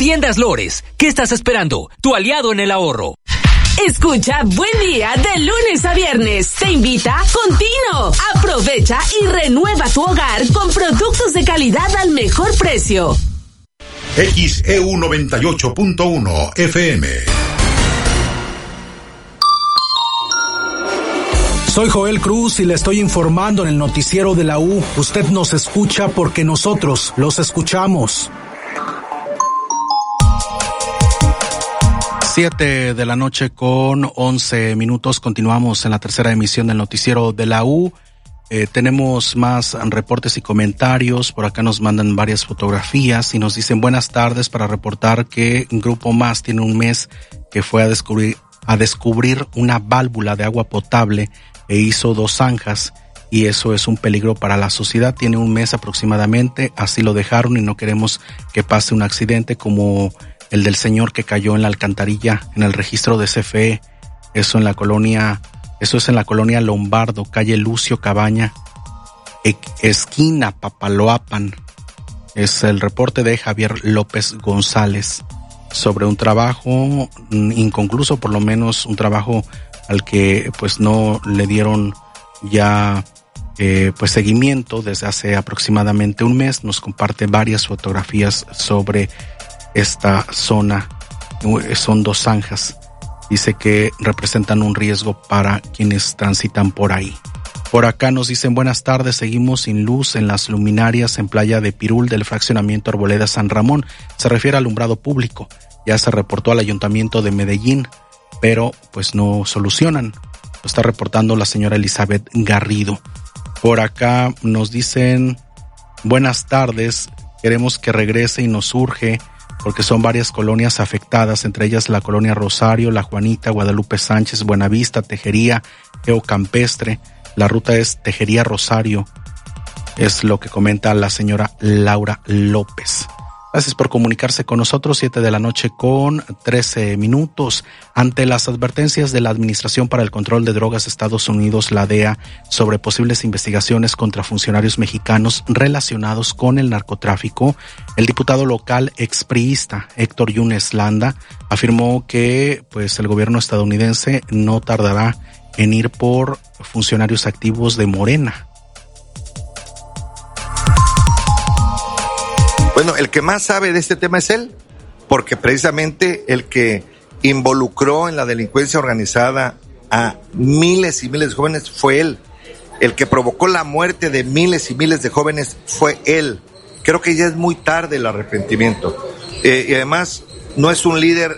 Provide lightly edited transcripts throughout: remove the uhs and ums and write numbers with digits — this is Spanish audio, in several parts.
Tiendas Lores, ¿qué estás esperando? Tu aliado en el ahorro. Escucha Buen Día de lunes a viernes. Te invita Contino. Aprovecha y renueva tu hogar con productos de calidad al mejor precio. XEU 98.1 FM. Soy Joel Cruz y le estoy informando en el noticiero de la U. Usted nos escucha porque nosotros los escuchamos. 7 de la noche con 11 minutos. Continuamos en la tercera emisión del noticiero de la U. Tenemos más reportes y comentarios. Por acá nos mandan varias fotografías y nos dicen buenas tardes para reportar que Grupo Más tiene un mes que fue a descubrir una válvula de agua potable e hizo 2 zanjas y eso es un peligro para la sociedad. Tiene un mes aproximadamente, así lo dejaron y no queremos que pase un accidente como el del señor que cayó en la alcantarilla en el registro de CFE. Eso es en la colonia Lombardo, calle Lucio Cabaña, esquina Papaloapan. Es el reporte de Javier López González sobre un trabajo inconcluso, por lo menos un trabajo al que pues no le dieron ya pues seguimiento desde hace aproximadamente un mes. Nos comparte varias fotografías sobre esta zona. Son 2 zanjas. Dice que representan un riesgo para quienes transitan por ahí. Por acá nos dicen buenas tardes, seguimos sin luz en las luminarias en Playa de Pirul del fraccionamiento Arboleda San Ramón. Se refiere al alumbrado público. Ya se reportó al Ayuntamiento de Medellín, pero pues no solucionan. Lo está reportando la señora Elizabeth Garrido. Por acá nos dicen buenas tardes, queremos que regrese y nos urge porque son varias colonias afectadas, entre ellas la colonia Rosario, La Juanita, Guadalupe Sánchez, Buenavista, Tejería, Eo Campestre. La ruta es Tejería Rosario, es lo que comenta la señora Laura López. Gracias por comunicarse con nosotros, 7 de la noche con 13 minutos. Ante las advertencias de la Administración para el Control de Drogas de Estados Unidos, la DEA, sobre posibles investigaciones contra funcionarios mexicanos relacionados con el narcotráfico, el diputado local expriista Héctor Yunes Landa afirmó que pues el gobierno estadounidense no tardará en ir por funcionarios activos de Morena. Bueno, el que más sabe de este tema es él, porque precisamente el que involucró en la delincuencia organizada a miles y miles de jóvenes fue él. El que provocó la muerte de miles y miles de jóvenes fue él. Creo que ya es muy tarde el arrepentimiento. Y además no es un líder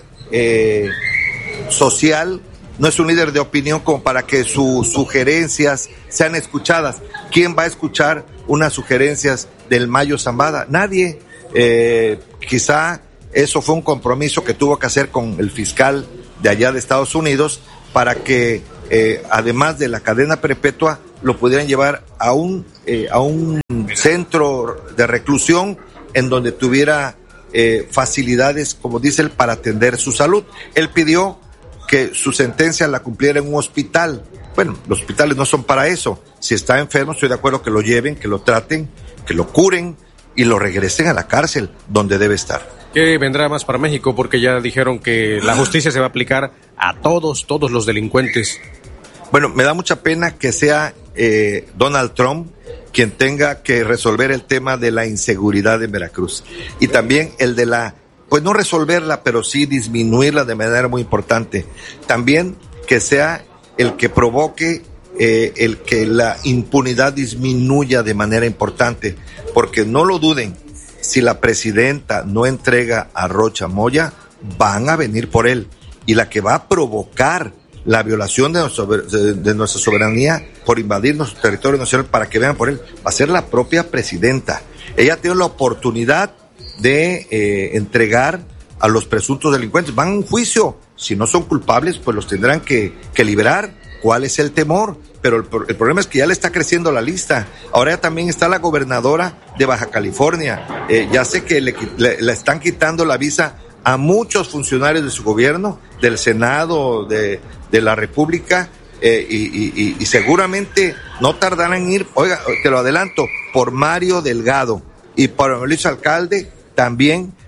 social, no es un líder de opinión como para que sus sugerencias sean escuchadas. ¿Quién va a escuchar unas sugerencias del Mayo Zambada? Nadie. Quizá eso fue un compromiso que tuvo que hacer con el fiscal de allá de Estados Unidos para que además de la cadena perpetua lo pudieran llevar a un centro de reclusión en donde tuviera facilidades, como dice él, para atender su salud. Él pidió que su sentencia la cumpliera en un hospital. Bueno, los hospitales no son para eso. Si está enfermo, estoy de acuerdo que lo lleven, que lo traten, que lo curen y lo regresen a la cárcel donde debe estar. ¿Qué vendrá más para México? Porque ya dijeron que la justicia se va a aplicar a todos los delincuentes. Bueno, me da mucha pena que sea Donald Trump quien tenga que resolver el tema de la inseguridad en Veracruz. Y también el de pues no resolverla, pero sí disminuirla de manera muy importante. También que sea el que provoque el que la impunidad disminuya de manera importante, porque no lo duden, si la presidenta no entrega a Rocha Moya, van a venir por él, y la que va a provocar la violación de nuestra soberanía por invadir nuestro territorio nacional para que vean por él, va a ser la propia presidenta. Ella tiene la oportunidad de entregar a los presuntos delincuentes, van a un juicio, si no son culpables, pues los tendrán que liberar. ¿Cuál es el temor? Pero el problema es que ya le está creciendo la lista. Ahora ya también está la gobernadora de Baja California. Ya sé que le están quitando la visa a muchos funcionarios de su gobierno, del Senado, de la República, y seguramente no tardarán en ir, oiga, te lo adelanto, por Mario Delgado y por Luis Alcalde también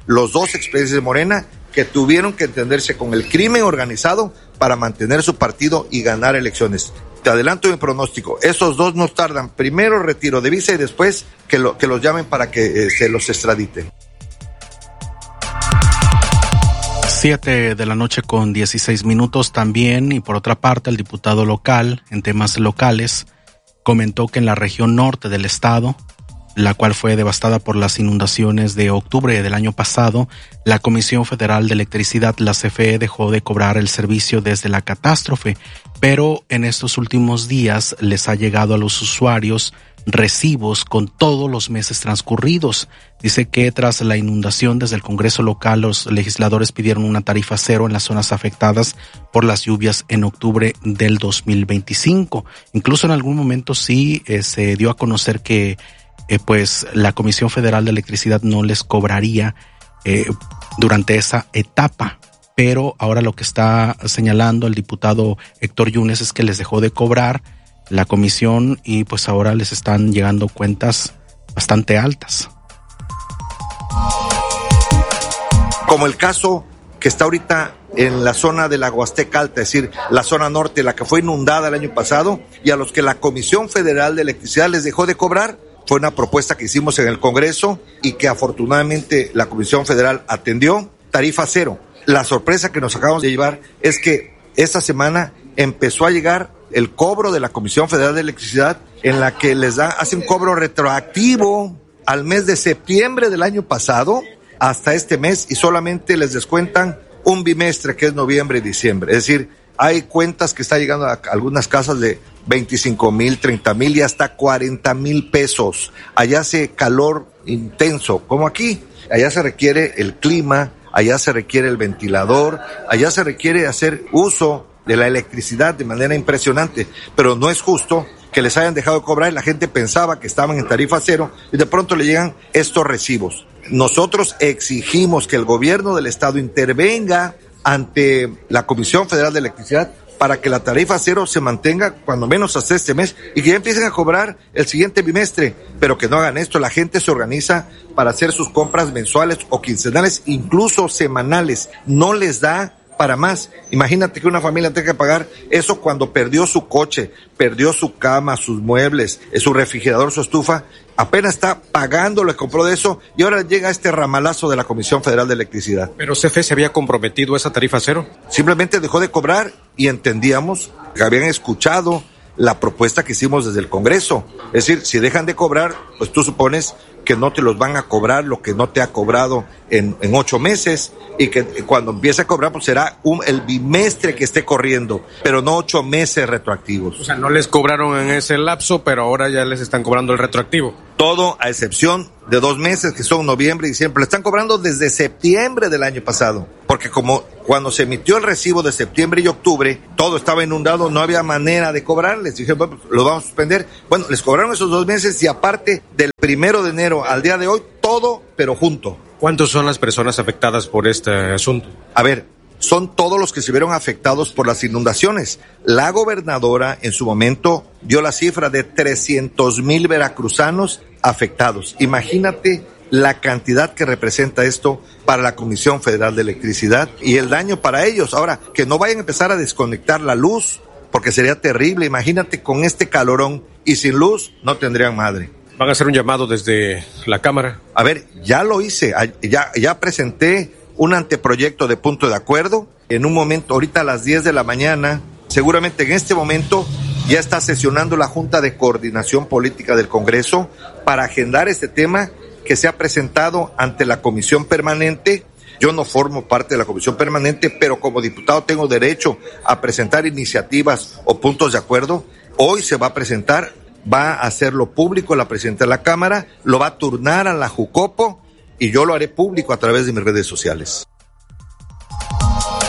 los dos expresidentes de Morena que tuvieron que entenderse con el crimen organizado para mantener su partido y ganar elecciones. Te adelanto mi pronóstico, esos dos no tardan, primero retiro de visa y después que los llamen para que se los extraditen. 7 de la noche con 16 minutos también, y por otra parte el diputado local en temas locales comentó que en la región norte del estado, la cual fue devastada por las inundaciones de octubre del año pasado, la Comisión Federal de Electricidad, la CFE, dejó de cobrar el servicio desde la catástrofe, pero en estos últimos días les ha llegado a los usuarios recibos con todos los meses transcurridos. Dice que tras la inundación desde el Congreso local, los legisladores pidieron una tarifa cero en las zonas afectadas por las lluvias en octubre del 2025. Incluso en algún momento sí se dio a conocer que pues la Comisión Federal de Electricidad no les cobraría durante esa etapa. Pero ahora lo que está señalando el diputado Héctor Yunes es que les dejó de cobrar la comisión y pues ahora les están llegando cuentas bastante altas. Como el caso que está ahorita en la zona de la Huasteca Alta, es decir, la zona norte, la que fue inundada el año pasado, y a los que la Comisión Federal de Electricidad les dejó de cobrar. Fue una propuesta que hicimos en el Congreso y que afortunadamente la Comisión Federal atendió, tarifa cero. La sorpresa que nos acabamos de llevar es que esta semana empezó a llegar el cobro de la Comisión Federal de Electricidad, en la que hace un cobro retroactivo al mes de septiembre del año pasado hasta este mes, y solamente les descuentan un bimestre, que es noviembre y diciembre. Es decir, hay cuentas que están llegando a algunas casas de 25,000, 30,000 y hasta 40,000 pesos. Allá hace calor intenso, como aquí. Allá se requiere el clima, allá se requiere el ventilador, allá se requiere hacer uso de la electricidad de manera impresionante, pero no es justo que les hayan dejado de cobrar. La gente pensaba que estaban en tarifa cero y de pronto le llegan estos recibos. Nosotros exigimos que el gobierno del estado intervenga ante la Comisión Federal de Electricidad para que la tarifa cero se mantenga cuando menos hasta este mes y que ya empiecen a cobrar el siguiente bimestre, pero que no hagan esto. La gente se organiza para hacer sus compras mensuales o quincenales, incluso semanales. No les da para más. Imagínate que una familia tenga que pagar eso cuando perdió su coche, perdió su cama, sus muebles, su refrigerador, su estufa. Apenas está pagando lo que compró de eso y ahora llega este ramalazo de la Comisión Federal de Electricidad. ¿Pero CFE se había comprometido a esa tarifa cero? Simplemente dejó de cobrar y entendíamos que habían escuchado la propuesta que hicimos desde el Congreso. Es decir, si dejan de cobrar, pues tú supones que no te los van a cobrar lo que no te ha cobrado en 8 meses y que cuando empiece a cobrar pues será el bimestre que esté corriendo, pero no 8 meses retroactivos. O sea, no les cobraron en ese lapso, pero ahora ya les están cobrando el retroactivo. Todo a excepción de 2 meses que son noviembre y diciembre. Lo están cobrando desde septiembre del año pasado, porque como cuando se emitió el recibo de septiembre y octubre, todo estaba inundado, no había manera de cobrarles. Dijeron, bueno, lo vamos a suspender. Bueno, les cobraron esos 2 meses y aparte del 1 de enero al día de hoy, todo, pero junto. ¿Cuántos son las personas afectadas por este asunto? A ver, son todos los que se vieron afectados por las inundaciones. La gobernadora en su momento dio la cifra de 300,000 veracruzanos afectados. Imagínate la cantidad que representa esto para la Comisión Federal de Electricidad y el daño para ellos. Ahora, que no vayan a empezar a desconectar la luz, porque sería terrible. Imagínate con este calorón y sin luz, no tendrían madre. ¿Van a hacer un llamado desde la Cámara? A ver, ya lo hice, ya presenté un anteproyecto de punto de acuerdo. En un momento, ahorita a las 10 de la mañana, seguramente en este momento ya está sesionando la Junta de Coordinación Política del Congreso para agendar este tema que se ha presentado ante la Comisión Permanente. Yo no formo parte de la Comisión Permanente, pero como diputado tengo derecho a presentar iniciativas o puntos de acuerdo. Hoy se va a presentar, va a hacerlo público la presidenta de la Cámara, lo va a turnar a la Jucopo y yo lo haré público a través de mis redes sociales.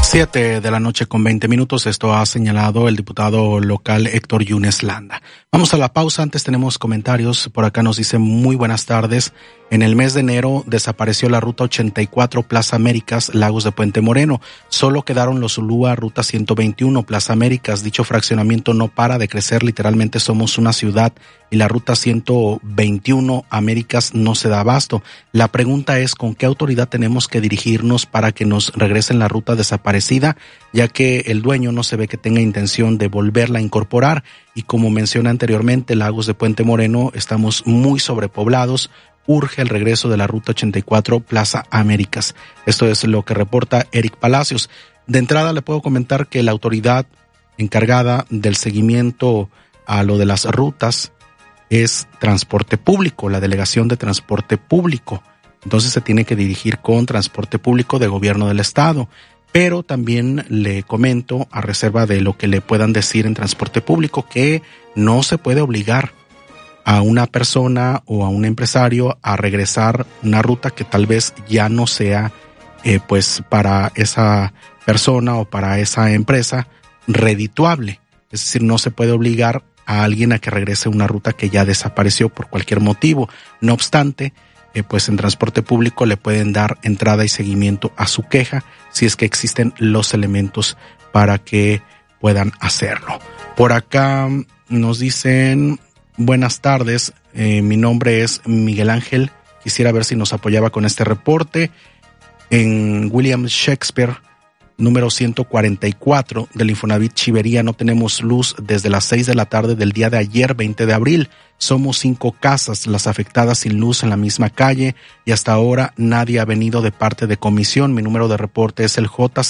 7 de la noche con 20 minutos. Esto ha señalado el diputado local Héctor Yunes Landa. Vamos a la pausa. Antes tenemos comentarios. Por acá nos dice muy buenas tardes. En el mes de enero desapareció la ruta 84 Plaza Américas, Lagos de Puente Moreno. Solo quedaron los Ulúa, ruta 121 Plaza Américas. Dicho fraccionamiento no para de crecer. Literalmente somos una ciudad y la ruta 121 Américas no se da abasto. La pregunta es ¿con qué autoridad tenemos que dirigirnos para que nos regresen la ruta desaparecida? Ya que el dueño no se ve que tenga intención de volverla a incorporar. Y como mencioné anteriormente, Lagos de Puente Moreno estamos muy sobrepoblados. Urge el regreso de la ruta 84 Plaza Américas. Esto es lo que reporta Eric Palacios. De entrada le puedo comentar que la autoridad encargada del seguimiento a lo de las rutas es Transporte Público, la Delegación de Transporte Público. Entonces se tiene que dirigir con Transporte Público de Gobierno del Estado. Pero también le comento, a reserva de lo que le puedan decir en Transporte Público, que no se puede obligar a una persona o a un empresario a regresar una ruta que tal vez ya no sea pues para esa persona o para esa empresa redituable. Es decir, no se puede obligar a alguien a que regrese una ruta que ya desapareció por cualquier motivo. No obstante, pues en Transporte Público le pueden dar entrada y seguimiento a su queja si es que existen los elementos para que puedan hacerlo. Por acá nos dicen buenas tardes, mi nombre es Miguel Ángel, quisiera ver si nos apoyaba con este reporte. En William Shakespeare, número 144 del Infonavit Chivería, no tenemos luz desde las 6 de la tarde del día de ayer, 20 de abril. Somos 5 casas las afectadas sin luz en la misma calle y hasta ahora nadie ha venido de parte de comisión. Mi número de reporte es el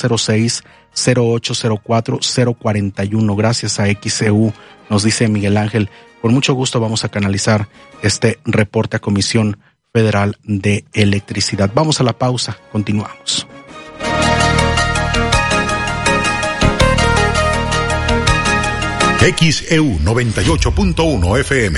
J06-0804-041. Gracias a XEU, nos dice Miguel Ángel. Con mucho gusto vamos a canalizar este reporte a Comisión Federal de Electricidad. Vamos a la pausa, continuamos. XEU 98.1 FM.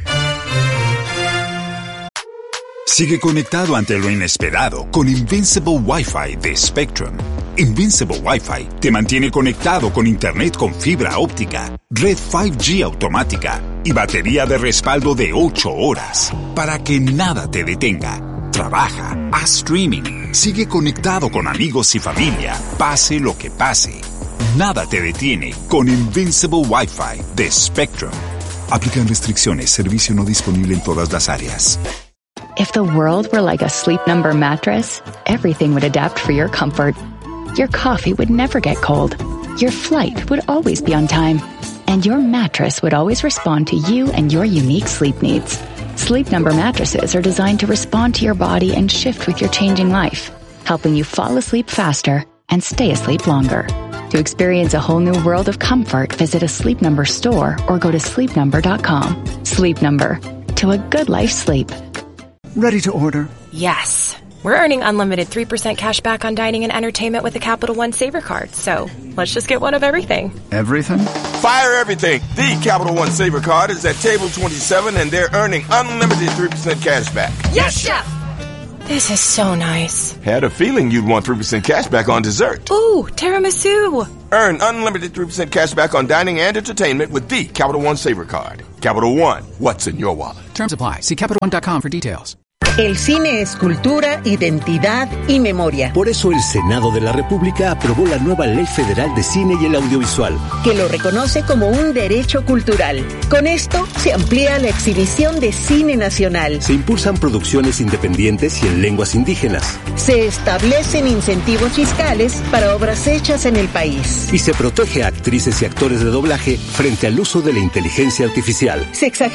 Sigue conectado ante lo inesperado con Invincible Wi-Fi de Spectrum. Invincible Wi-Fi te mantiene conectado con internet con fibra óptica, red 5G automática y batería de respaldo de 8 horas para que nada te detenga. Trabaja, haz streaming, sigue conectado con amigos y familia, pase lo que pase. Nada te detiene con Invincible Wi-Fi de Spectrum. Aplican restricciones, servicio no disponible en todas las áreas. If the world were like a Sleep Number mattress, everything would adapt for your comfort. Your coffee would never get cold. Your flight would always be on time. And your mattress would always respond to you and your unique sleep needs. Sleep Number mattresses are designed to respond to your body and shift with your changing life, helping you fall asleep faster and stay asleep longer. To experience a whole new world of comfort, visit a Sleep Number store or go to sleepnumber.com. Sleep Number. To a good life's sleep. Ready to order? Yes. We're earning unlimited 3% cash back on dining and entertainment with the Capital One Saver Card. So let's just get one of everything. Everything? Fire everything. The Capital One Saver Card is at table 27 and they're earning unlimited 3% cash back. Yes, Chef! This is so nice. Had a feeling you'd want 3% cash back on dessert. Ooh, tiramisu. Earn unlimited 3% cash back on dining and entertainment with the Capital One Saver Card. Capital One, what's in your wallet? Terms apply. See CapitalOne.com for details. El cine es cultura, identidad y memoria. Por eso el Senado de la República aprobó la nueva Ley Federal de Cine y el Audiovisual, que lo reconoce como un derecho cultural. Con esto se amplía la exhibición de cine nacional. Se impulsan producciones independientes y en lenguas indígenas. Se establecen incentivos fiscales para obras hechas en el país. Y se protege a actrices y actores de doblaje frente al uso de la inteligencia artificial.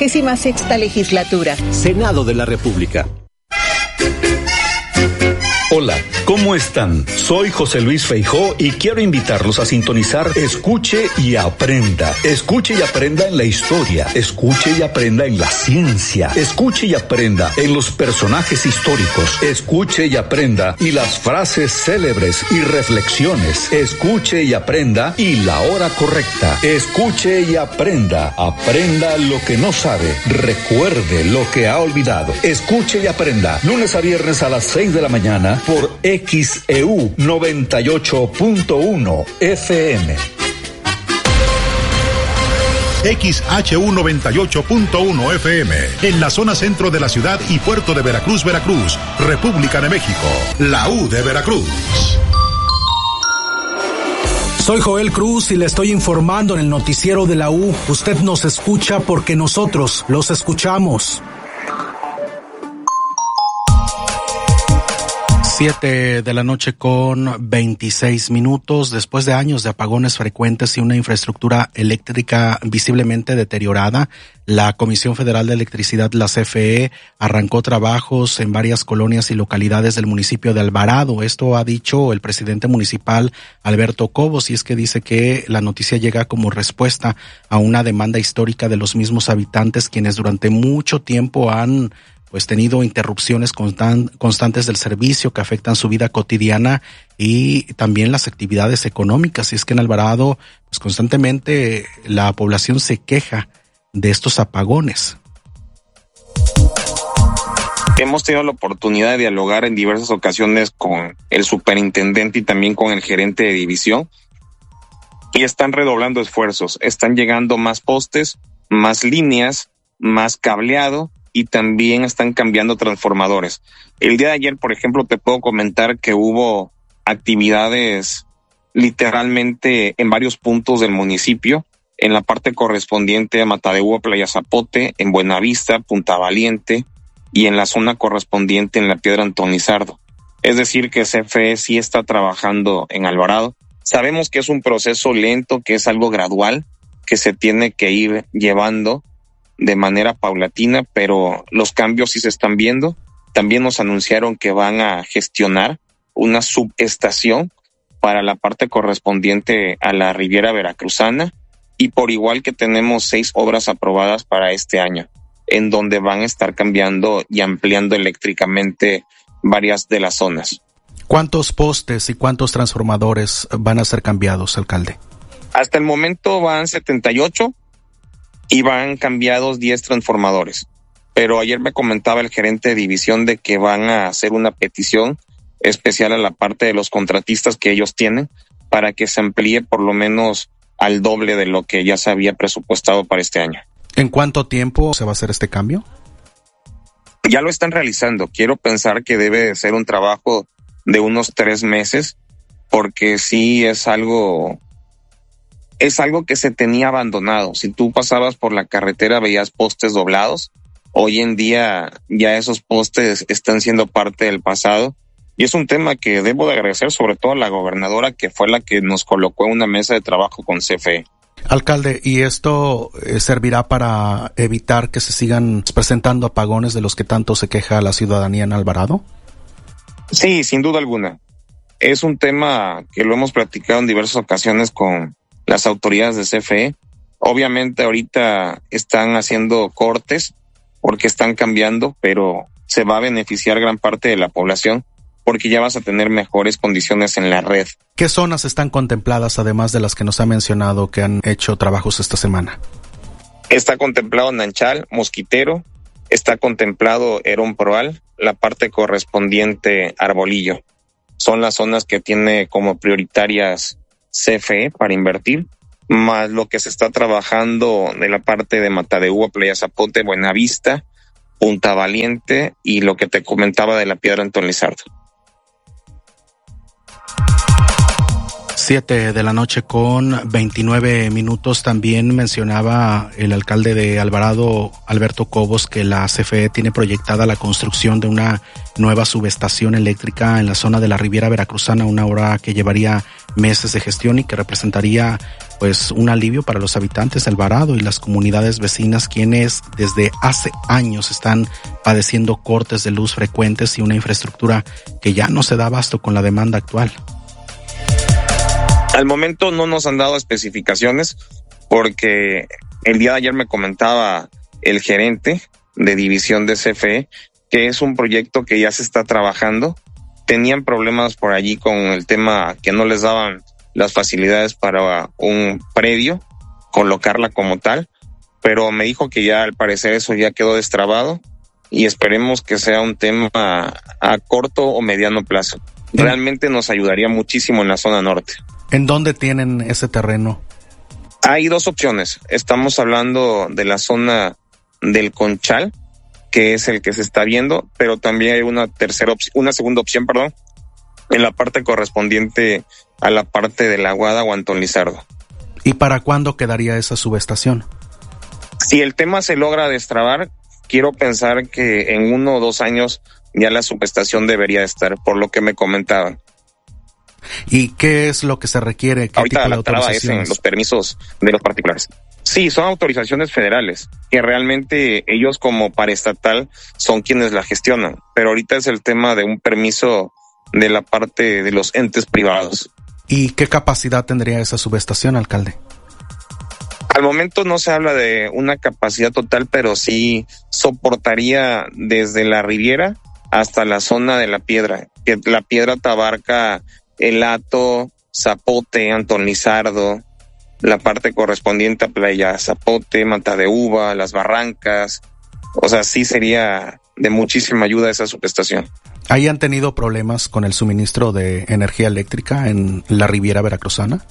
66ª legislatura. Senado de la República. Hola, ¿cómo están? Soy José Luis Feijó y quiero invitarlos a sintonizar Escuche y Aprenda. Escuche y aprenda en la historia, escuche y aprenda en la ciencia, escuche y aprenda en los personajes históricos, escuche y aprenda y las frases célebres y reflexiones, escuche y aprenda y la hora correcta, escuche y aprenda, aprenda lo que no sabe, recuerde lo que ha olvidado, escuche y aprenda, lunes a viernes a las 6 de la mañana por XEU 98.1 FM. XHU 98.1 FM, en la zona centro de la ciudad y puerto de Veracruz, Veracruz, República de México, la U de Veracruz. Soy Joel Cruz y le estoy informando en el noticiero de la U. Usted nos escucha porque nosotros los escuchamos. 7 de la noche con 26 minutos. Después de años de apagones frecuentes y una infraestructura eléctrica visiblemente deteriorada, la Comisión Federal de Electricidad, la CFE, arrancó trabajos en varias colonias y localidades del municipio de Alvarado. Esto ha dicho el presidente municipal, Alberto Cobos, y es que dice que la noticia llega como respuesta a una demanda histórica de los mismos habitantes, quienes durante mucho tiempo han tenido interrupciones constantes del servicio que afectan su vida cotidiana y también las actividades económicas. Y es que en Alvarado, constantemente la población se queja de estos apagones. Hemos tenido la oportunidad de dialogar en diversas ocasiones con el superintendente y también con el gerente de división, y están redoblando esfuerzos. Están llegando más postes, más líneas, más cableado, y también están cambiando transformadores. El día de ayer, por ejemplo, te puedo comentar que hubo actividades literalmente en varios puntos del municipio, en la parte correspondiente a Mata de Uva, Playa Zapote, en Buenavista, Punta Valiente, y en la zona correspondiente en la Piedra Antón Lizardo. Es decir, que CFE sí está trabajando en Alvarado. Sabemos que es un proceso lento, que es algo gradual, que se tiene que ir llevando de manera paulatina, pero los cambios sí se están viendo. También nos anunciaron que van a gestionar una subestación para la parte correspondiente a la Riviera Veracruzana, y por igual que tenemos 6 obras aprobadas para este año, en donde van a estar cambiando y ampliando eléctricamente varias de las zonas. ¿Cuántos postes y cuántos transformadores van a ser cambiados, alcalde? Hasta el momento van 78 y van cambiados 10 transformadores. Pero ayer me comentaba el gerente de división de que van a hacer una petición especial a la parte de los contratistas que ellos tienen para que se amplíe por lo menos al doble de lo que ya se había presupuestado para este año. ¿En cuánto tiempo se va a hacer este cambio? Ya lo están realizando. Quiero pensar que debe ser un trabajo de unos 3 meses, porque sí es algo que se tenía abandonado. Si tú pasabas por la carretera veías postes doblados. Hoy en día ya esos postes están siendo parte del pasado, y es un tema que debo de agradecer sobre todo a la gobernadora, que fue la que nos colocó en una mesa de trabajo con CFE. Alcalde, ¿y esto servirá para evitar que se sigan presentando apagones de los que tanto se queja la ciudadanía en Alvarado? Sí, sin duda alguna. Es un tema que lo hemos platicado en diversas ocasiones con las autoridades de CFE. Obviamente ahorita están haciendo cortes porque están cambiando, pero se va a beneficiar gran parte de la población porque ya vas a tener mejores condiciones en la red. ¿Qué zonas están contempladas además de las que nos ha mencionado que han hecho trabajos esta semana? Está contemplado Nanchal, Mosquitero, está contemplado Herón Proal, la parte correspondiente Arbolillo. Son las zonas que tiene como prioritarias CFE para invertir, más lo que se está trabajando de la parte de Mata de Uva, Playa Zapote, Buenavista, Punta Valiente y lo que te comentaba de la Piedra Antón Lizardo. 7 de la noche con 29 minutos. También mencionaba el alcalde de Alvarado, Alberto Cobos, que la CFE tiene proyectada la construcción de una nueva subestación eléctrica en la zona de la Riviera Veracruzana, una obra que llevaría meses de gestión y que representaría un alivio para los habitantes de Alvarado y las comunidades vecinas, quienes desde hace años están padeciendo cortes de luz frecuentes y una infraestructura que ya no se da abasto con la demanda actual. Al momento no nos han dado especificaciones porque el día de ayer me comentaba el gerente de división de CFE que es un proyecto que ya se está trabajando. Tenían problemas por allí con el tema que no les daban las facilidades para un predio, colocarla como tal, pero me dijo que ya al parecer eso ya quedó destrabado y esperemos que sea un tema a corto o mediano plazo. Realmente nos ayudaría muchísimo en la zona norte. ¿En dónde tienen ese terreno? Hay dos opciones. Estamos hablando de la zona del Conchal, que es el que se está viendo, pero también hay una segunda opción, en la parte correspondiente a la parte de La Aguada o Antón Lizardo. ¿Y para cuándo quedaría esa subestación? Si el tema se logra destrabar, quiero pensar que en 1 o 2 años ya la subestación debería estar, por lo que me comentaban. ¿Y qué es lo que se requiere? ¿Qué Ahorita tipo de la traba es en los permisos de los particulares. Sí, son autorizaciones federales, que realmente ellos como paraestatal son quienes la gestionan, pero ahorita es el tema de un permiso de la parte de los entes privados. ¿Y qué capacidad tendría esa subestación, alcalde? Al momento no se habla de una capacidad total, pero sí soportaría desde la Riviera hasta la zona de La Piedra, que La Piedra abarca El Hato, Zapote, Antón Lizardo, la parte correspondiente a Playa Zapote, Mata de Uva, Las Barrancas. O sea, sí sería de muchísima ayuda esa subestación. ¿Ahí han tenido problemas con el suministro de energía eléctrica en la Riviera veracruzana?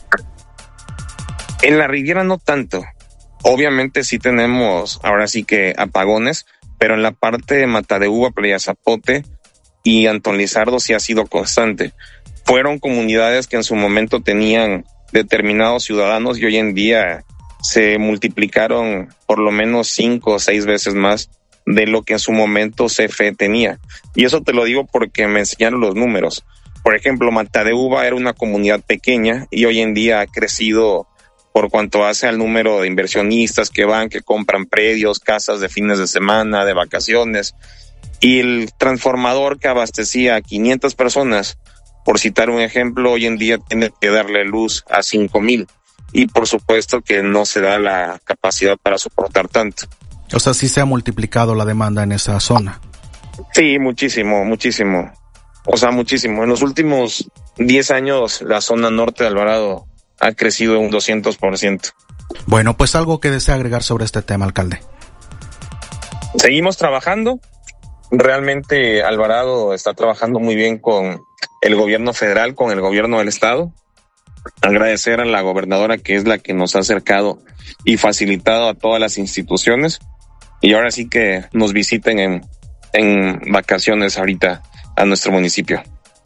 En la Riviera no tanto. Obviamente sí tenemos ahora sí que apagones, pero en la parte de Mata de Uva, Playa Zapote y Antón Lizardo sí ha sido constante. Fueron comunidades que en su momento tenían determinados ciudadanos y hoy en día se multiplicaron por lo menos 5 o 6 veces más de lo que en su momento CFE tenía. Y eso te lo digo porque me enseñaron los números. Por ejemplo, Mata de Uva era una comunidad pequeña y hoy en día ha crecido por cuanto hace al número de inversionistas que van, que compran predios, casas de fines de semana, de vacaciones. Y el transformador que abastecía a 500 personas, por citar un ejemplo, hoy en día tiene que darle luz a 5,000. Y por supuesto que no se da la capacidad para soportar tanto. O sea, sí se ha multiplicado la demanda en esa zona. Sí, muchísimo. O sea, muchísimo. En los últimos 10 años, la zona norte de Alvarado ha crecido un 200%. Bueno, pues algo que desea agregar sobre este tema, alcalde. Seguimos trabajando. Realmente Alvarado está trabajando muy bien con el gobierno federal, con el gobierno del estado. Agradecer a la gobernadora, que es la que nos ha acercado y facilitado a todas las instituciones. Y ahora sí que nos visiten en vacaciones ahorita a nuestro municipio.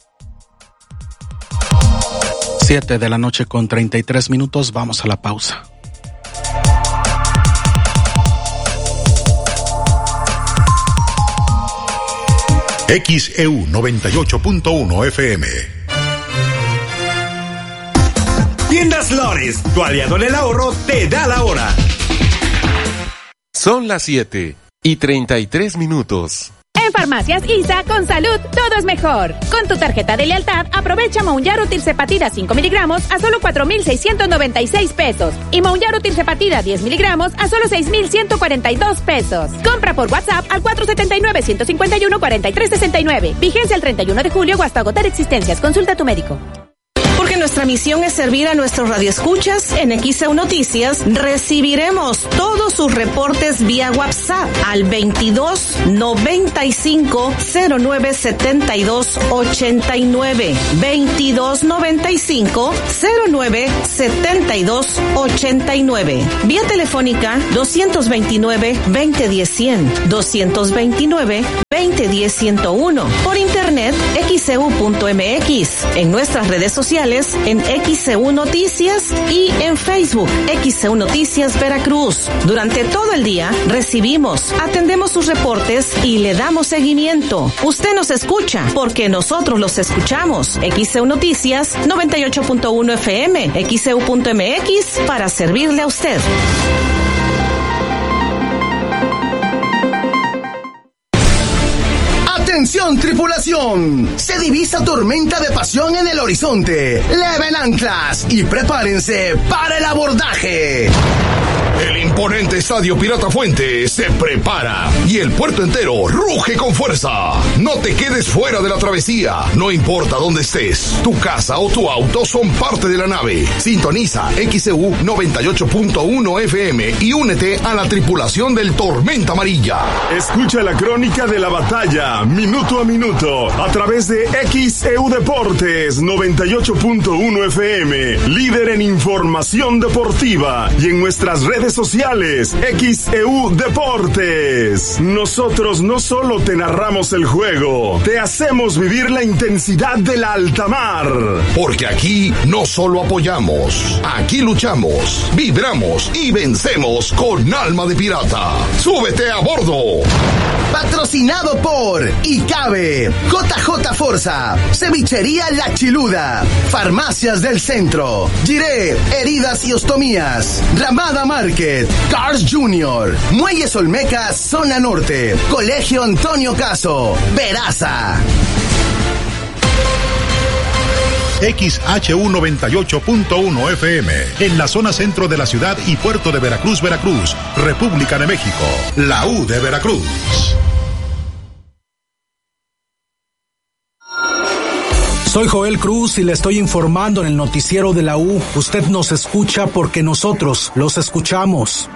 7:33 p.m, vamos a la pausa. XEU 98.1 FM. Tiendas Lores, tu aliado en el ahorro, te da la hora. Son las 7:33 p.m. En Farmacias ISA, con salud, todo es mejor. Con tu tarjeta de lealtad, aprovecha Mounjaro Tirzepatida 5 miligramos a solo 4,696 pesos. Y Mounjaro Tirzepatida 10 miligramos a solo 6,142 pesos. Compra por WhatsApp al 479-151-4369. Vigencia el 31 de julio o hasta agotar existencias. Consulta a tu médico. Porque nuestra misión es servir a nuestros radioescuchas, en XEU Noticias recibiremos todos sus reportes vía WhatsApp al 22 95 09 72 89. 22 95 09 72 89. Vía telefónica 229 2010 100, 229 2010 101. Por internet xeu.mx. En nuestras redes sociales en XEU Noticias y en Facebook XEU Noticias Veracruz. Durante todo el día recibimos, atendemos sus reportes y le damos seguimiento. Usted nos escucha porque nosotros los escuchamos. XEU Noticias 98.1 FM, XEU.mx para servirle a usted. ¡Atención, tripulación! Se divisa tormenta de pasión en el horizonte. Leven anclas y prepárense para el abordaje. El imponente Estadio Pirata Fuente se prepara y el puerto entero ruge con fuerza. No te quedes fuera de la travesía. No importa dónde estés, tu casa o tu auto son parte de la nave. Sintoniza XEU 98.1 FM y únete a la tripulación del Tormenta Amarilla. Escucha la crónica de la batalla minuto a minuto a través de XEU Deportes 98.1 FM, líder en información deportiva, y en nuestras redes sociales XEU Deportes. Nosotros no solo te narramos el juego, te hacemos vivir la intensidad de la alta mar. Porque aquí no solo apoyamos, aquí luchamos, vibramos y vencemos con alma de pirata. ¡Súbete a bordo! Patrocinado por ICABE, JJ Forza, Cevichería La Chiluda, Farmacias del Centro, Giré, Heridas y Ostomías, Ramada Market, Cars Junior, Muelles Olmecas, Zona Norte, Colegio Antonio Caso, Veraza. XHU 98.1 FM, en la zona centro de la ciudad y puerto de Veracruz, Veracruz, República de México, la U de Veracruz. Soy Joel Cruz y le estoy informando en el noticiero de la U. Usted nos escucha porque nosotros los escuchamos.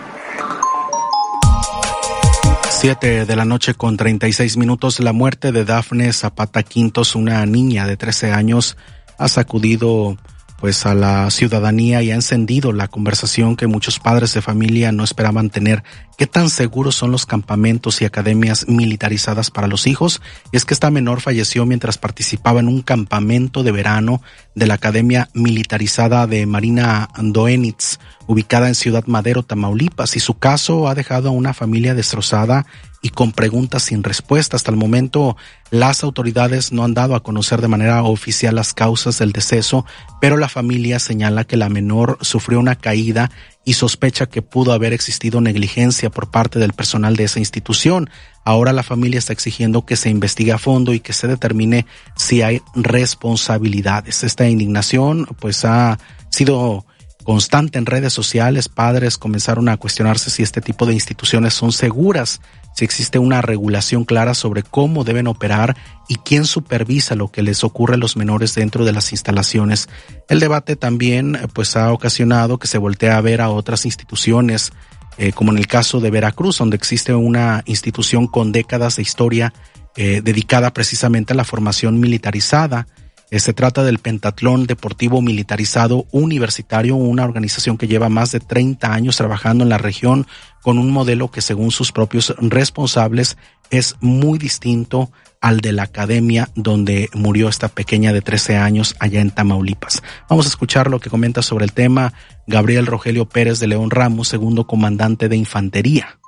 7:36 p.m. La muerte de Dafne Zapata Quintos, una niña de 13 años, ha sacudido pues a la ciudadanía y ha encendido la conversación que muchos padres de familia no esperaban tener. ¿Qué tan seguros son los campamentos y academias militarizadas para los hijos? Y es que esta menor falleció mientras participaba en un campamento de verano de la Academia Militarizada de Marina Doenitz, ubicada en Ciudad Madero, Tamaulipas, y su caso ha dejado a una familia destrozada y con preguntas sin respuesta. Hasta el momento, las autoridades no han dado a conocer de manera oficial las causas del deceso, pero la familia señala que la menor sufrió una caída y sospecha que pudo haber existido negligencia por parte del personal de esa institución. Ahora la familia está exigiendo que se investigue a fondo y que se determine si hay responsabilidades. Esta indignación pues ha sido constante en redes sociales. Padres comenzaron a cuestionarse si este tipo de instituciones son seguras, si existe una regulación clara sobre cómo deben operar y quién supervisa lo que les ocurre a los menores dentro de las instalaciones. El debate también pues ha ocasionado que se voltee a ver a otras instituciones, como en el caso de Veracruz, donde existe una institución con décadas de historia dedicada precisamente a la formación militarizada. Se trata del Pentatlón Deportivo Militarizado Universitario, una organización que lleva más de 30 años trabajando en la región con un modelo que, según sus propios responsables, es muy distinto al de la academia donde murió esta pequeña de 13 años allá en Tamaulipas. Vamos a escuchar lo que comenta sobre el tema Gabriel Rogelio Pérez de León Ramos, segundo comandante de Infantería.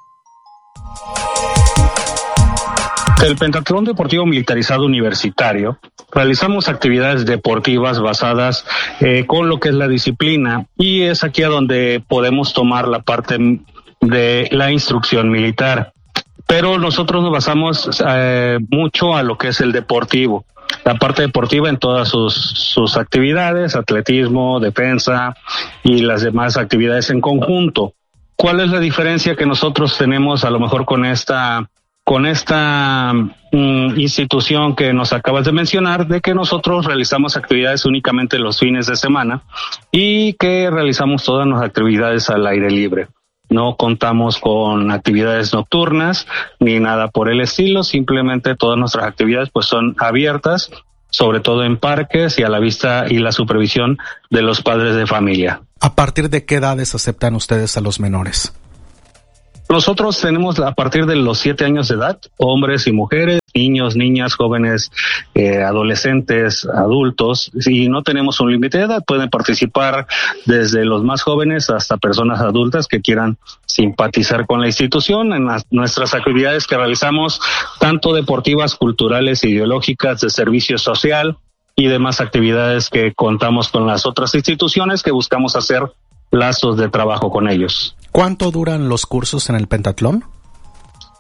El Pentatlón Deportivo Militarizado Universitario realizamos actividades deportivas basadas con lo que es la disciplina, y es aquí a donde podemos tomar la parte de la instrucción militar. Pero nosotros nos basamos mucho a lo que es el deportivo, la parte deportiva en todas sus actividades, atletismo, defensa y las demás actividades en conjunto. ¿Cuál es la diferencia que nosotros tenemos a lo mejor con esta institución que nos acabas de mencionar, de que nosotros realizamos actividades únicamente los fines de semana y que realizamos todas las actividades al aire libre? No contamos con actividades nocturnas ni nada por el estilo, simplemente todas nuestras actividades pues son abiertas, sobre todo en parques y a la vista y la supervisión de los padres de familia. ¿A partir de qué edades aceptan ustedes a los menores? Nosotros tenemos a partir de los 7 años de edad, hombres y mujeres, niños, niñas, jóvenes, adolescentes, adultos, y no tenemos un límite de edad. Pueden participar desde los más jóvenes hasta personas adultas que quieran simpatizar con la institución en nuestras actividades que realizamos, tanto deportivas, culturales, ideológicas, de servicio social y demás actividades que contamos con las otras instituciones que buscamos hacer lazos de trabajo con ellos. ¿Cuánto duran los cursos en el Pentatlón?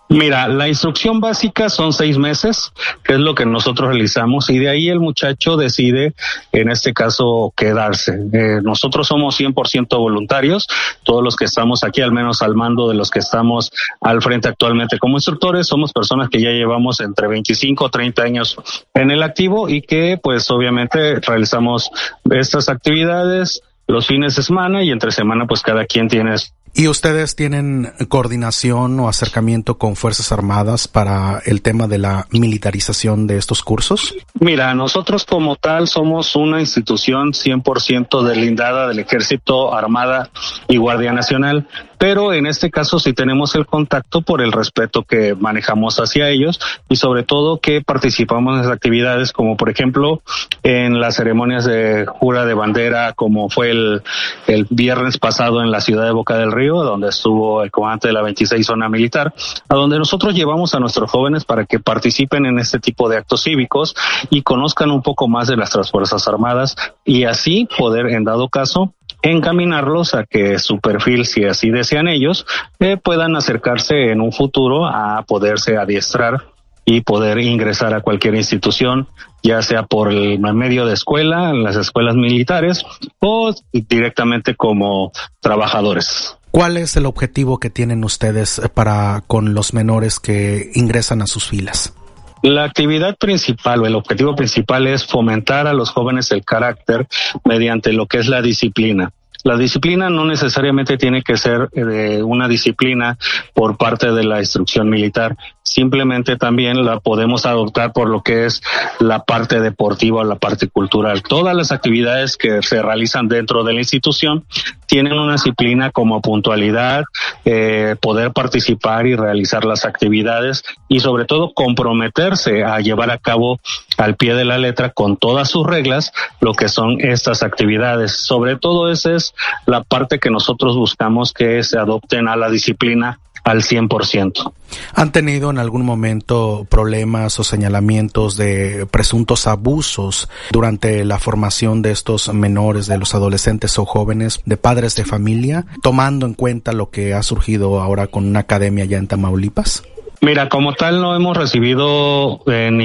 Mira, la instrucción básica son 6 meses, que es lo que nosotros realizamos, y de ahí el muchacho decide, en este caso, quedarse. Nosotros somos 100% voluntarios, todos los que estamos aquí, al menos al mando de los que estamos al frente actualmente como instructores, somos personas que ya llevamos entre 25 o 30 años en el activo y que, pues, obviamente realizamos estas actividades los fines de semana y entre semana, pues, cada quien tiene. ¿Y ustedes tienen coordinación o acercamiento con Fuerzas Armadas para el tema de la militarización de estos cursos? Mira, nosotros como tal somos una institución 100% deslindada del Ejército, Armada y Guardia Nacional, pero en este caso sí tenemos el contacto por el respeto que manejamos hacia ellos y sobre todo que participamos en las actividades como por ejemplo en las ceremonias de jura de bandera, como fue el viernes pasado en la ciudad de Boca del Río, donde estuvo el comandante de la 26 Zona Militar, a donde nosotros llevamos a nuestros jóvenes para que participen en este tipo de actos cívicos y conozcan un poco más de nuestras Fuerzas Armadas y así poder, en dado caso, encaminarlos a que su perfil, si así desean ellos, puedan acercarse en un futuro a poderse adiestrar y poder ingresar a cualquier institución, ya sea por el medio de escuela, en las escuelas militares o directamente como trabajadores. ¿Cuál es el objetivo que tienen ustedes para con los menores que ingresan a sus filas? La actividad principal o el objetivo principal es fomentar a los jóvenes el carácter mediante lo que es la disciplina. La disciplina no necesariamente tiene que ser una disciplina por parte de la instrucción militar, simplemente también la podemos adoptar por lo que es la parte deportiva o la parte cultural. Todas las actividades que se realizan dentro de la institución tienen una disciplina como puntualidad, poder participar y realizar las actividades y sobre todo comprometerse a llevar a cabo al pie de la letra con todas sus reglas lo que son estas actividades. Sobre todo esa es la parte que nosotros buscamos, que se adopten a la disciplina al 100%. ¿Han tenido en algún momento problemas o señalamientos de presuntos abusos durante la formación de estos menores, de los adolescentes o jóvenes, de padres de familia, tomando en cuenta lo que ha surgido ahora con una academia allá en Tamaulipas? Mira, como tal no hemos recibido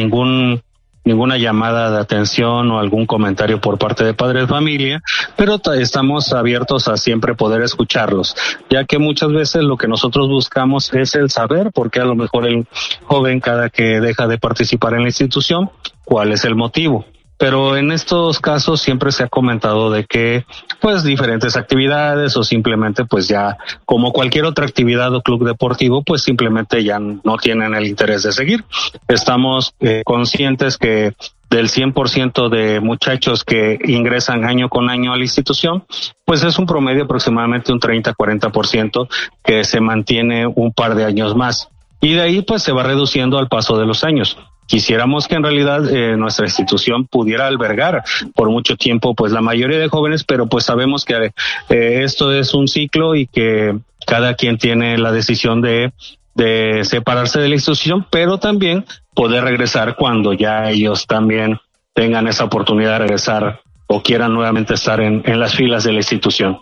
ninguna llamada de atención o algún comentario por parte de padres de familia, pero estamos abiertos a siempre poder escucharlos, ya que muchas veces lo que nosotros buscamos es el saber, porque a lo mejor el joven cada que deja de participar en la institución, ¿cuál es el motivo? Pero en estos casos siempre se ha comentado de que pues diferentes actividades o simplemente pues ya como cualquier otra actividad o club deportivo pues simplemente ya no tienen el interés de seguir. Estamos conscientes que del 100% de muchachos que ingresan año con año a la institución, pues es un promedio aproximadamente un 30-40% que se mantiene un par de años más. Y de ahí pues se va reduciendo al paso de los años. Quisiéramos que en realidad nuestra institución pudiera albergar por mucho tiempo pues la mayoría de jóvenes, pero pues sabemos que esto es un ciclo y que cada quien tiene la decisión de separarse de la institución, pero también poder regresar cuando ya ellos también tengan esa oportunidad de regresar o quieran nuevamente estar en las filas de la institución.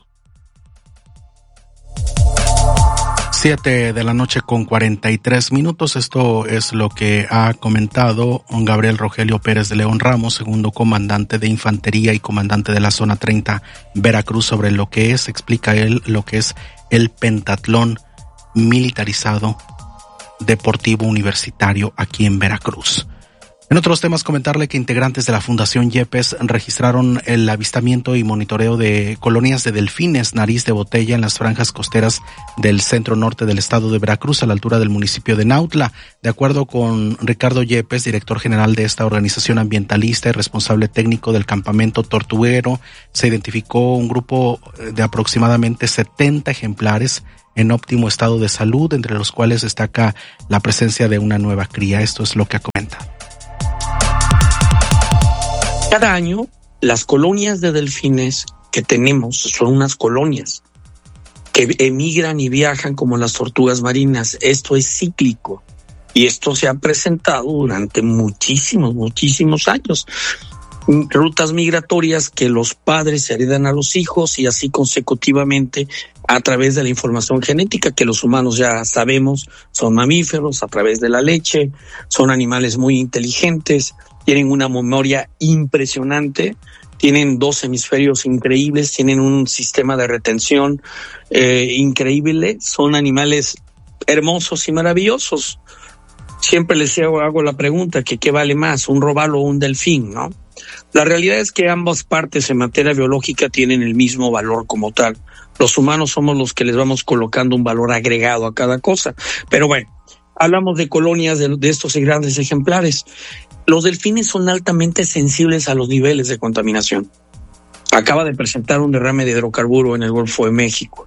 7:43 p.m. Esto es lo que ha comentado Gabriel Rogelio Pérez de León Ramos, segundo comandante de infantería y comandante de la zona 30 Veracruz, sobre lo que es, explica él, lo que es el pentatlón militarizado deportivo universitario aquí en Veracruz. En otros temas, comentarle que integrantes de la Fundación Yepes registraron el avistamiento y monitoreo de colonias de delfines nariz de botella en las franjas costeras del centro norte del estado de Veracruz, a la altura del municipio de Nautla. De acuerdo con Ricardo Yepes, director general de esta organización ambientalista y responsable técnico del campamento tortuguero, se identificó un grupo de aproximadamente 70 ejemplares en óptimo estado de salud, entre los cuales destaca la presencia de una nueva cría. Esto es lo que comenta. Cada año, las colonias de delfines que tenemos son unas colonias que emigran y viajan como las tortugas marinas. Esto es cíclico y esto se ha presentado durante muchísimos años. rutas migratorias que los padres heredan a los hijos y así consecutivamente a través de la información genética que los humanos ya sabemos, son mamíferos a través de la leche, son animales muy inteligentes, tienen una memoria impresionante, tienen 2 hemisferios increíbles, tienen un sistema de retención increíble, son animales hermosos y maravillosos. Siempre les hago la pregunta que qué vale más, un robalo o un delfín, ¿no? La realidad es que ambas partes en materia biológica tienen el mismo valor como tal. Los humanos somos los que les vamos colocando un valor agregado a cada cosa. Pero bueno, hablamos de colonias de estos grandes ejemplares. Los delfines son altamente sensibles a los niveles de contaminación. Acaba de presentar un derrame de hidrocarburo en el Golfo de México.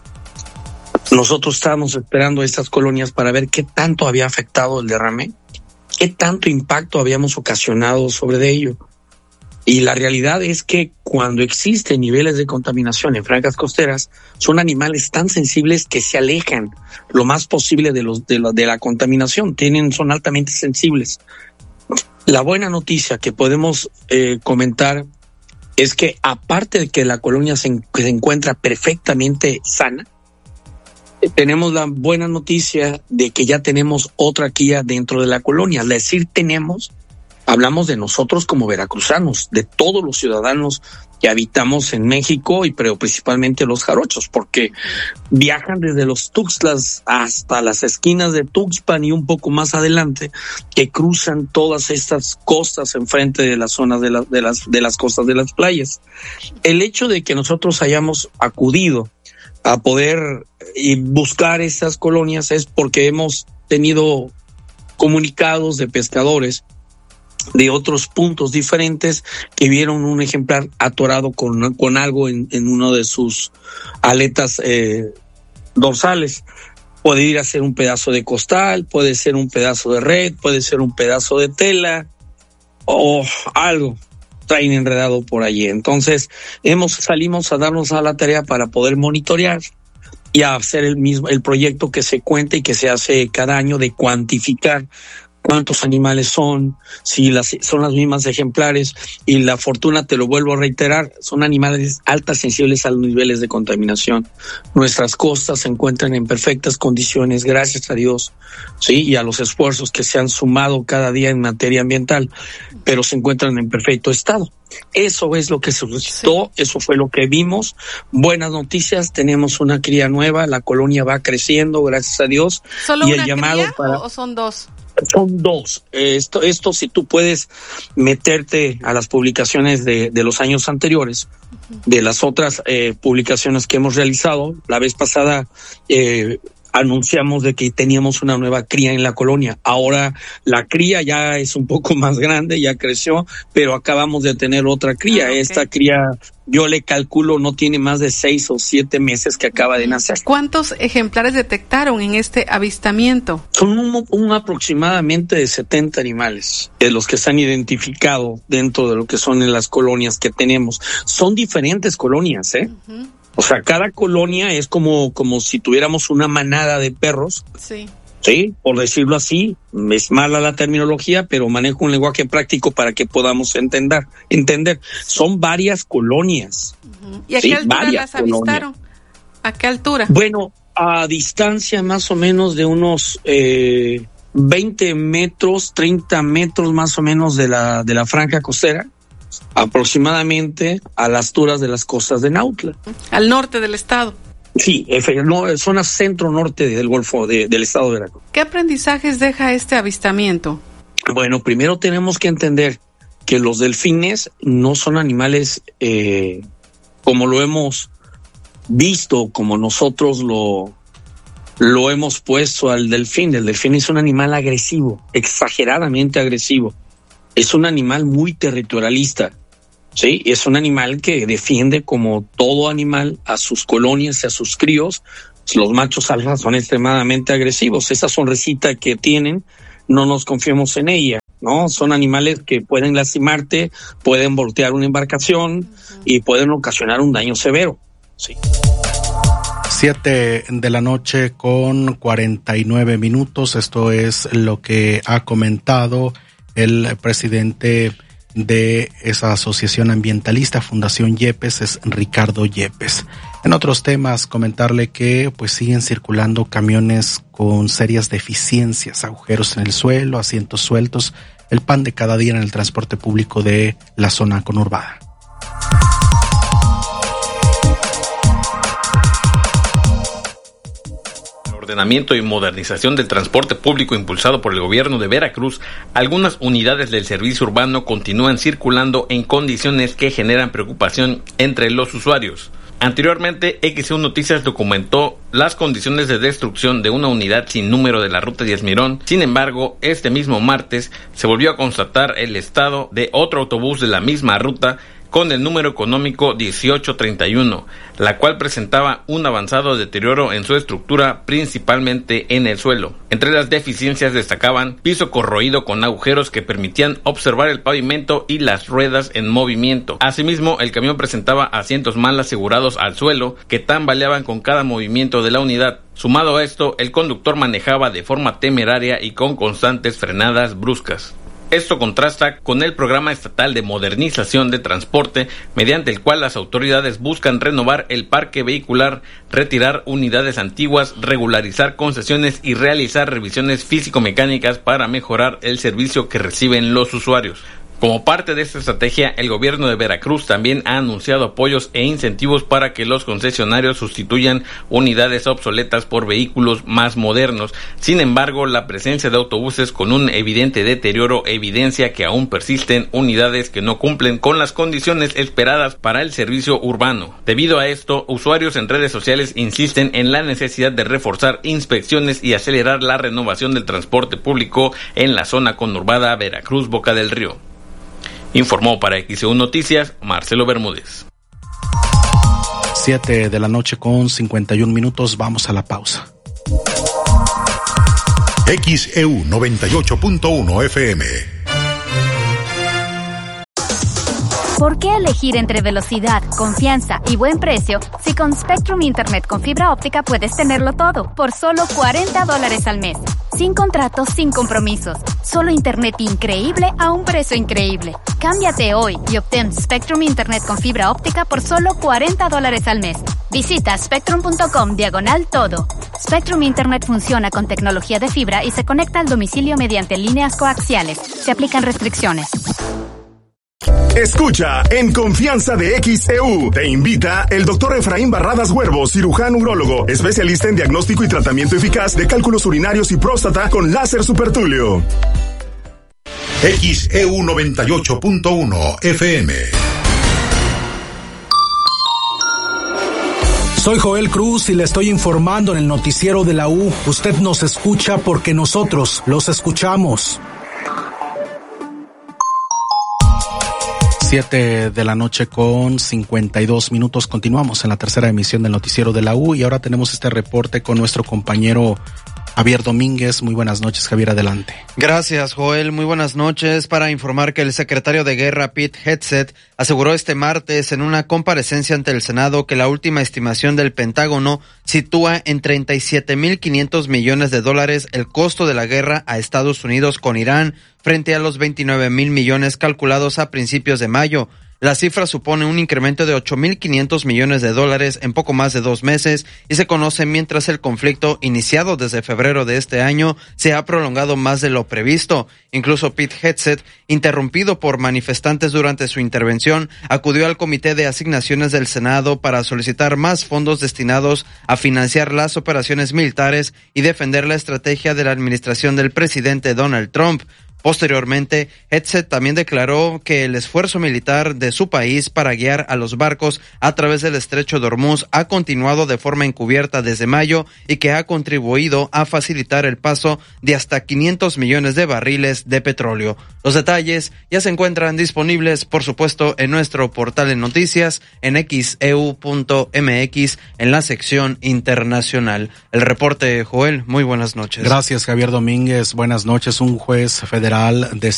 Nosotros estábamos esperando estas colonias para ver qué tanto había afectado el derrame, qué tanto impacto habíamos ocasionado sobre ello. Y la realidad es que cuando existen niveles de contaminación en franjas costeras, son animales tan sensibles que se alejan lo más posible de la contaminación. Son altamente sensibles. La buena noticia que podemos comentar es que aparte de que la colonia se encuentra perfectamente sana, tenemos la buena noticia de que ya tenemos otra cría dentro de la colonia. Al decir hablamos de nosotros como veracruzanos, de todos los ciudadanos que habitamos en México pero principalmente los jarochos, porque viajan desde los Tuxtlas hasta las esquinas de Tuxpan y un poco más adelante, que cruzan todas estas costas enfrente de las zonas de las costas de las playas. El hecho de que nosotros hayamos acudido a poder y buscar estas colonias es porque hemos tenido comunicados de pescadores de otros puntos diferentes que vieron un ejemplar atorado con algo en uno de sus aletas dorsales. Puede ir a ser un pedazo de costal, puede ser un pedazo de red, puede ser un pedazo de tela o algo traen enredado por allí. Entonces salimos a darnos a la tarea para poder monitorear y a hacer el proyecto que se cuenta y que se hace cada año de cuantificar cuántos animales son, si son las mismas ejemplares, y la fortuna, te lo vuelvo a reiterar, son animales altas sensibles a los niveles de contaminación. Nuestras costas se encuentran en perfectas condiciones, gracias a Dios, sí, y a los esfuerzos que se han sumado cada día en materia ambiental, pero se encuentran en perfecto estado. Eso es lo que se suscitó, sí. Eso fue lo que vimos. Buenas noticias, tenemos una cría nueva, la colonia va creciendo, gracias a Dios. ¿Solo y una el llamado cría o son 2? Son 2. Esto si tú puedes meterte a las publicaciones de los años anteriores, de las otras publicaciones que hemos realizado. La vez pasada anunciamos de que teníamos una nueva cría en la colonia. Ahora la cría ya es un poco más grande, ya creció, pero acabamos de tener otra cría. Okay. Esta cría, yo le calculo, no tiene más de 6 o 7 meses que acaba de nacer. ¿Cuántos ejemplares detectaron en este avistamiento? Son un aproximadamente de 70 animales, de los que se han identificado dentro de lo que son en las colonias que tenemos. Son diferentes colonias, Uh-huh. O sea, cada colonia es como si tuviéramos una manada de perros. Sí. Sí, por decirlo así, es mala la terminología, pero manejo un lenguaje práctico para que podamos entender. Son varias colonias. Uh-huh. ¿Y a qué altura las avistaron? ¿A qué altura? Bueno, a distancia más o menos de unos 20 metros, 30 metros más o menos de la franja costera, aproximadamente a las alturas de las costas de Nautla. Al norte del estado. Sí, zona centro-norte del Golfo del estado de Veracruz. ¿Qué aprendizajes deja este avistamiento? Bueno, primero tenemos que entender que los delfines no son animales como lo hemos visto, como nosotros lo hemos puesto al delfín. El delfín es un animal agresivo, exageradamente agresivo. Es un animal muy territorialista. Sí, es un animal que defiende, como todo animal, a sus colonias y a sus críos. Los machos alfa son extremadamente agresivos. Esa sonrisita que tienen, no nos confiemos en ella, ¿no? Son animales que pueden lastimarte, pueden voltear una embarcación y pueden ocasionar un daño severo. Sí. 7 de la noche con 49 minutos. Esto es lo que ha comentado el presidente de esa asociación ambientalista Fundación Yepes es Ricardo Yepes. En otros temas, comentarle que pues siguen circulando camiones con serias deficiencias, agujeros en el suelo, asientos sueltos, el pan de cada día en el transporte público de la zona conurbada. Ordenamiento y modernización del transporte público impulsado por el gobierno de Veracruz, algunas unidades del servicio urbano continúan circulando en condiciones que generan preocupación entre los usuarios. Anteriormente, XEU Noticias documentó las condiciones de destrucción de una unidad sin número de la ruta 10 Mirón. Sin embargo, este mismo martes se volvió a constatar el estado de otro autobús de la misma ruta con el número económico 1831, la cual presentaba un avanzado deterioro en su estructura, principalmente en el suelo. Entre las deficiencias destacaban piso corroído con agujeros que permitían observar el pavimento y las ruedas en movimiento. Asimismo, el camión presentaba asientos mal asegurados al suelo que tambaleaban con cada movimiento de la unidad. Sumado a esto, el conductor manejaba de forma temeraria y con constantes frenadas bruscas. Esto contrasta con el programa estatal de modernización de transporte, mediante el cual las autoridades buscan renovar el parque vehicular, retirar unidades antiguas, regularizar concesiones y realizar revisiones físico-mecánicas para mejorar el servicio que reciben los usuarios. Como parte de esta estrategia, el gobierno de Veracruz también ha anunciado apoyos e incentivos para que los concesionarios sustituyan unidades obsoletas por vehículos más modernos. Sin embargo, la presencia de autobuses con un evidente deterioro evidencia que aún persisten unidades que no cumplen con las condiciones esperadas para el servicio urbano. Debido a esto, usuarios en redes sociales insisten en la necesidad de reforzar inspecciones y acelerar la renovación del transporte público en la zona conurbada Veracruz-Boca del Río. Informó para XEU Noticias, Marcelo Bermúdez. 7 de la noche con 51 minutos, vamos a la pausa. XEU 98.1 FM. ¿Por qué elegir entre velocidad, confianza y buen precio si con Spectrum Internet con fibra óptica puedes tenerlo todo por solo $40 al mes? Sin contratos, sin compromisos. Solo internet increíble a un precio increíble. Cámbiate hoy y obtén Spectrum Internet con fibra óptica por solo $40 al mes. Visita spectrum.com/todo. Spectrum Internet funciona con tecnología de fibra y se conecta al domicilio mediante líneas coaxiales. Se aplican restricciones. Escucha En Confianza de XEU. Te invita el doctor Efraín Barradas Huervo, cirujano urólogo, especialista en diagnóstico y tratamiento eficaz de cálculos urinarios y próstata con láser supertulio. XEU 98.1 FM. Soy Joel Cruz y le estoy informando en el noticiero de la U. Usted nos escucha porque nosotros los escuchamos. 7 de la noche con 52 minutos. Continuamos en la tercera emisión del noticiero de la U y ahora tenemos este reporte con nuestro compañero Javier Domínguez. Muy buenas noches, Javier, adelante. Gracias, Joel. Muy buenas noches. Para informar que el secretario de Guerra, Pete Hegseth, aseguró este martes en una comparecencia ante el Senado que la última estimación del Pentágono sitúa en $37,500 millones el costo de la guerra a Estados Unidos con Irán frente a los 29,000 millones calculados a principios de mayo. La cifra supone un incremento de $8,500 millones en poco más de 2 meses y se conoce mientras el conflicto, iniciado desde febrero de este año, se ha prolongado más de lo previsto. Incluso Pete Hegseth, interrumpido por manifestantes durante su intervención, acudió al Comité de Asignaciones del Senado para solicitar más fondos destinados a financiar las operaciones militares y defender la estrategia de la administración del presidente Donald Trump. Posteriormente, Hegseth también declaró que el esfuerzo militar de su país para guiar a los barcos a través del estrecho de Hormuz ha continuado de forma encubierta desde mayo y que ha contribuido a facilitar el paso de hasta 500 millones de barriles de petróleo. Los detalles ya se encuentran disponibles, por supuesto, en nuestro portal de noticias en xeu.mx en la sección internacional. El reporte, Joel, muy buenas noches. Gracias, Javier Domínguez. Buenas noches. Un juez federal de